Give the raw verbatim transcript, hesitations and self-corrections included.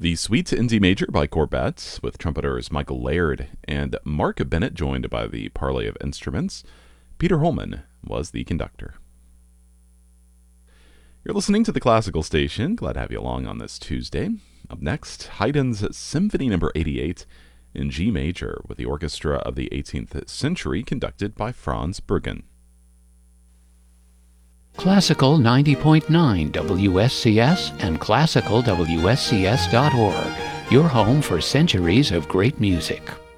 The Suite in D major by Corbett, with trumpeters Michael Laird and Mark Bennett, joined by the parley of instruments. Peter Holman was the conductor. You're listening to the Classical Station. Glad to have you along on this Tuesday. Up next, Haydn's Symphony Number eighty-eight in G major, with the Orchestra of the eighteenth Century, conducted by Franz Bruggen. Classical ninety point nine W S C S and classical W S C S dot org, your home for centuries of great music.